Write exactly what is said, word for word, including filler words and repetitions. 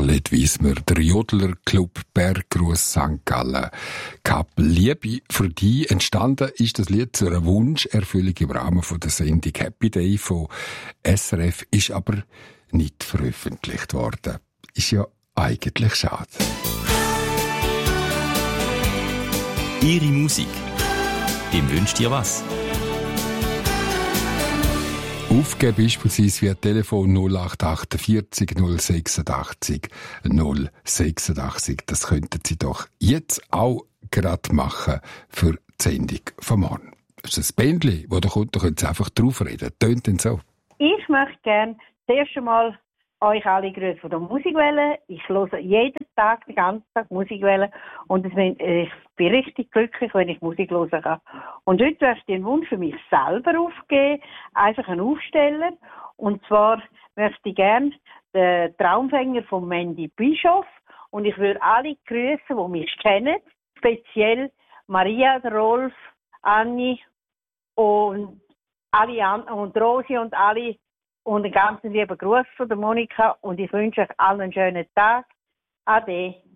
Arlette Wiesmer, der Jodler Club Berggruß Sankt Gallen. Kap Liebe für dich. Entstanden ist das Lied zu einer Wunscherfüllung im Rahmen von der Sendung Happy Day von S R F, ist aber nicht veröffentlicht worden. Ist ja eigentlich schade. Ihre Musik. Wem wünscht ihr was? Aufgeben beispielsweise via Telefon null acht acht vier null sechs acht null sechs acht. Das könnten Sie doch jetzt auch gerade machen für die Sendung von morgen. Das ist ein Bändchen, das da kommt, da können Sie einfach drauf reden. Tönt denn so? Ich möchte gerne zuerst einmal euch alle grüßen von der Musikwelle. Ich höre jeden Tag, den ganzen Tag Musikwelle. Und ich bin richtig glücklich, wenn ich Musik hören kann. Und heute möchte ich den Wunsch für mich selber aufgeben, einfach einen Aufsteller. Und zwar möchte ich gerne den Traumfänger von Mandy Bischof. Und ich würde alle grüßen, die mich kennen. Speziell Maria, Rolf, Anni und alle an und Rosi und alle. Und einen ganz lieben Gruß von der Monika. Und ich wünsche euch allen einen schönen Tag. Ade.